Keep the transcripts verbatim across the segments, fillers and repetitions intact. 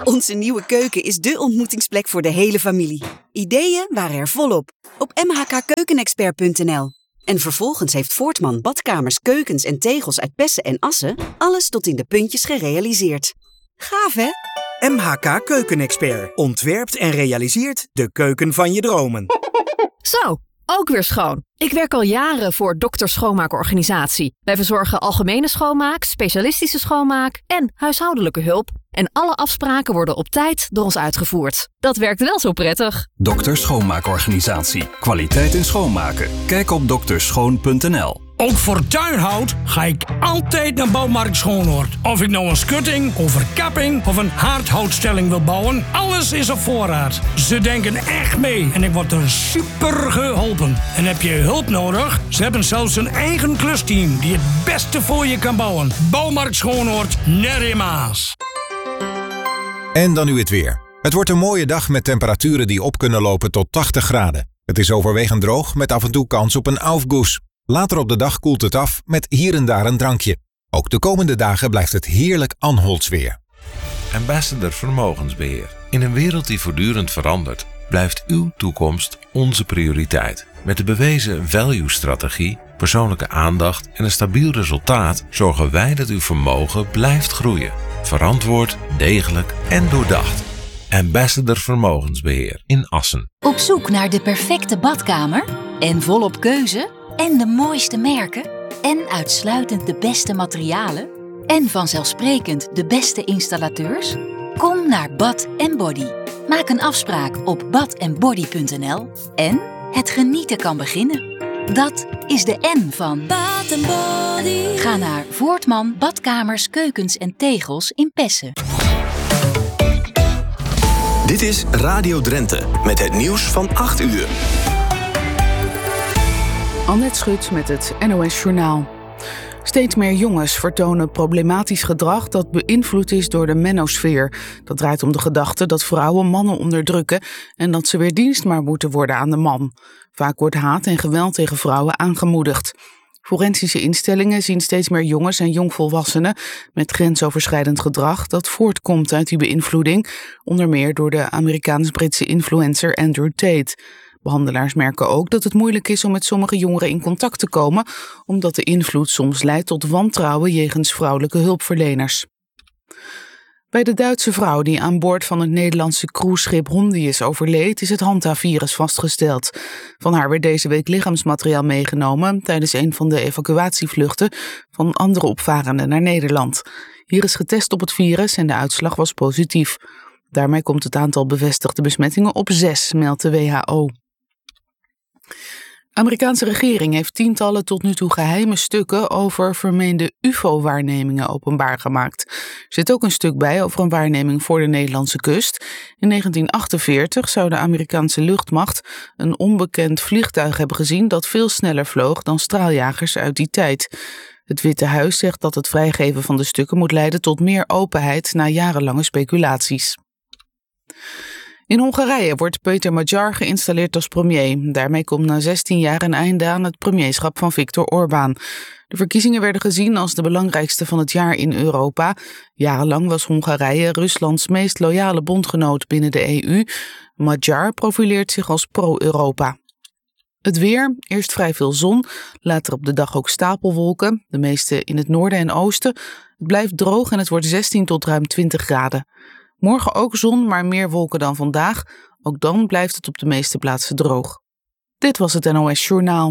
Onze nieuwe keuken is dé ontmoetingsplek voor de hele familie. Ideeën waren er volop op m h k keukenexpert punt n l. En vervolgens heeft Voortman badkamers, keukens en tegels uit Pessen en Assen alles tot in de puntjes gerealiseerd. Gaaf, hè? M H K Keukenexpert ontwerpt en realiseert de keuken van je dromen. Zo, ook weer schoon. Ik werk al jaren voor Dokter Schoonmaakorganisatie. Wij verzorgen algemene schoonmaak, specialistische schoonmaak en huishoudelijke hulp. En alle afspraken worden op tijd door ons uitgevoerd. Dat werkt wel zo prettig. Dokter Schoonmaakorganisatie. Kwaliteit in schoonmaken. Kijk op dokterschoon punt n l. Ook voor tuinhout ga ik altijd naar Bouwmarkt Schoonhoord. Of ik nou een schutting, een verkapping of een haardhoutstelling wil bouwen, alles is op voorraad. Ze denken echt mee en ik word er super geholpen. En heb je hulp nodig? Ze hebben zelfs een eigen klusteam die het beste voor je kan bouwen. Bouwmarkt Schoonhoord, net in Maas. En dan nu het weer. Het wordt een mooie dag met temperaturen die op kunnen lopen tot tachtig graden. Het is overwegend droog met af en toe kans op een aufguss. Later op de dag koelt het af met hier en daar een drankje. Ook de komende dagen blijft het heerlijk Anholts weer. Ambassador Vermogensbeheer. In een wereld die voortdurend verandert, blijft uw toekomst onze prioriteit. Met de bewezen value-strategie, persoonlijke aandacht en een stabiel resultaat zorgen wij dat uw vermogen blijft groeien. Verantwoord, degelijk en doordacht. Ambassador Vermogensbeheer in Assen. Op zoek naar de perfecte badkamer en volop keuze en de mooiste merken en uitsluitend de beste materialen en vanzelfsprekend de beste installateurs? Kom naar Bath and Body. Maak een afspraak op bath and body punt n l en het genieten kan beginnen. Dat is de N van Bath and Body. Ga naar Voortman Badkamers, Keukens en Tegels in Pessen. Dit is Radio Drenthe met het nieuws van acht uur. Annette Schut met het N O S Journaal. Steeds meer jongens vertonen problematisch gedrag dat beïnvloed is door de menosfeer. Dat draait om de gedachte dat vrouwen mannen onderdrukken en dat ze weer dienstbaar moeten worden aan de man. Vaak wordt haat en geweld tegen vrouwen aangemoedigd. Forensische instellingen zien steeds meer jongens en jongvolwassenen met grensoverschrijdend gedrag dat voortkomt uit die beïnvloeding, onder meer door de Amerikaans-Britse influencer Andrew Tate. Behandelaars merken ook dat het moeilijk is om met sommige jongeren in contact te komen, omdat de invloed soms leidt tot wantrouwen jegens vrouwelijke hulpverleners. Bij de Duitse vrouw die aan boord van het Nederlandse cruiseschip Hondius overleed, is het Hanta-virus vastgesteld. Van haar werd deze week lichaamsmateriaal meegenomen tijdens een van de evacuatievluchten van andere opvarenden naar Nederland. Hier is getest op het virus en de uitslag was positief. Daarmee komt het aantal bevestigde besmettingen op zes, meldt de W H O. De Amerikaanse regering heeft tientallen tot nu toe geheime stukken over vermeende U F O-waarnemingen openbaar gemaakt. Er zit ook een stuk bij over een waarneming voor de Nederlandse kust. In negentien achtenveertig zou de Amerikaanse luchtmacht een onbekend vliegtuig hebben gezien dat veel sneller vloog dan straaljagers uit die tijd. Het Witte Huis zegt dat het vrijgeven van de stukken moet leiden tot meer openheid na jarenlange speculaties. In Hongarije wordt Peter Magyar geïnstalleerd als premier. Daarmee komt na zestien jaar een einde aan het premierschap van Viktor Orbán. De verkiezingen werden gezien als de belangrijkste van het jaar in Europa. Jarenlang was Hongarije Ruslands meest loyale bondgenoot binnen de E U. Magyar profileert zich als pro-Europa. Het weer, eerst vrij veel zon, later op de dag ook stapelwolken. De meeste in het noorden en oosten. Het blijft droog en het wordt zestien tot ruim twintig graden. Morgen ook zon, maar meer wolken dan vandaag. Ook dan blijft het op de meeste plaatsen droog. Dit was het N O S Journaal.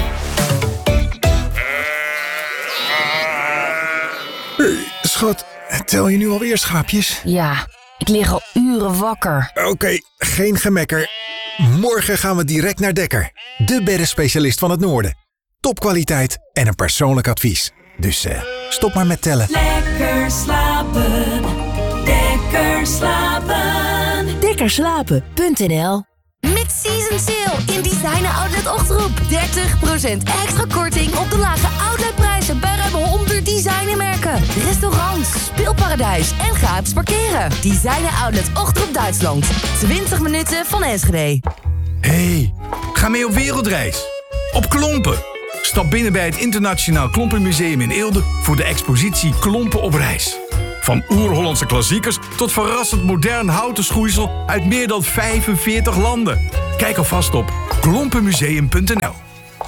Hey, schat, tel je nu alweer schaapjes? Ja, ik lig al uren wakker. Oké, okay, geen gemekker. Morgen gaan we direct naar Dekker. De beddenspecialist van het noorden. Topkwaliteit en een persoonlijk advies. Dus uh, stop maar met tellen. Lekker slapen. Lekker slapen. Dekkerslapen punt n l. Met Season Sale in Designer Outlet Ochtroep. dertig procent extra korting op de lage outletprijzen bij ruim honderd designermerken. Restaurants, speelparadijs en gratis parkeren. Designer Outlet Ochtroep Duitsland. twintig minuten van Enschede. Hey, ga mee op wereldreis. Op Klompen. Stap binnen bij het Internationaal Klompenmuseum in Eelde voor de expositie Klompen op reis. Van oer-Hollandse klassiekers tot verrassend modern houten schoeisel uit meer dan vijfenveertig landen. Kijk alvast op klompenmuseum punt n l.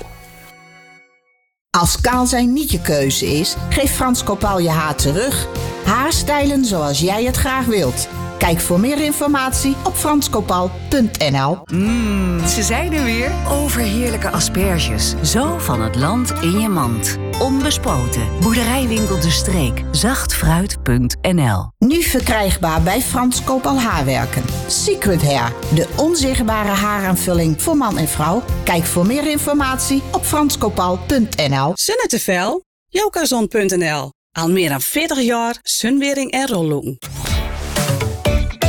Als kaal zijn niet je keuze is, geef Frans Kopal je haar terug. Haarstijlen zoals jij het graag wilt. Kijk voor meer informatie op frans kopal punt n l. Mmm, ze zijn er weer. Overheerlijke asperges. Zo van het land in je mand. Onbespoten. Boerderijwinkel De Streek. Zachtfruit punt n l. Nu verkrijgbaar bij Frans Kopal Haarwerken. Secret Hair, de onzichtbare haaraanvulling voor man en vrouw. Kijk voor meer informatie op frans kopal punt n l. Zonnetevel? Jokazon punt n l. Al meer dan veertig jaar sunwering en rolloen.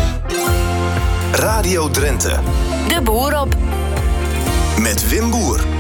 Radio Drenthe. De Boer op. Met Wim Boer.